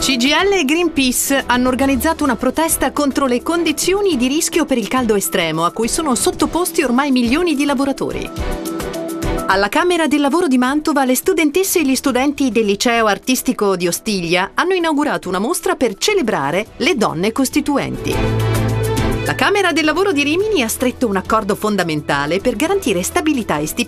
CGIL e Greenpeace hanno organizzato una protesta contro le condizioni di rischio per il caldo estremo a cui sono sottoposti ormai milioni di lavoratori. Alla Camera del Lavoro di Mantova, le studentesse e gli studenti del Liceo Artistico di Ostiglia hanno inaugurato una mostra per celebrare le donne costituenti. La Camera del Lavoro di Rimini ha stretto un accordo fondamentale per garantire stabilità e stipendi